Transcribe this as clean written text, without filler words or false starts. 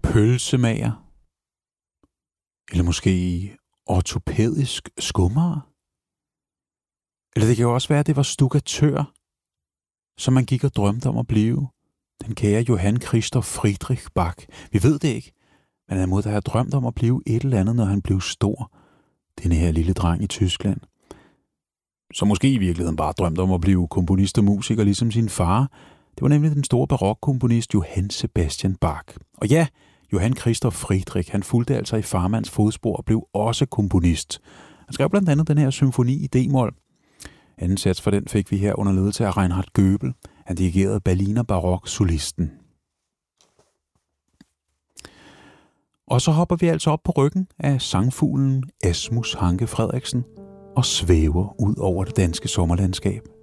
pølsemager, eller måske ortopædisk skummer. Eller det kan jo også være, at det var stukkatør, som man gik og drømte om at blive. Den kære Johann Christoph Friedrich Bach. Vi ved det ikke, men han må da have drømt om at blive et eller andet, når han blev stor. Denne her lille dreng i Tyskland. Så måske i virkeligheden bare drømte om at blive komponist og musiker, ligesom sin far. Det var nemlig den store barokkomponist Johann Sebastian Bach. Og ja, Johann Christoph Friedrich, han fulgte altså i farmands fodspor og blev også komponist. Han skrev blandt andet den her symfoni i D-mol. Anden sats for den fik vi her under ledelse af Reinhard Goebel. Han dirigerede Berliner Barok-solisten. Og så hopper vi altså op på ryggen af sangfuglen Asmus Hanke Frederiksen og svæver ud over det danske sommerlandskab.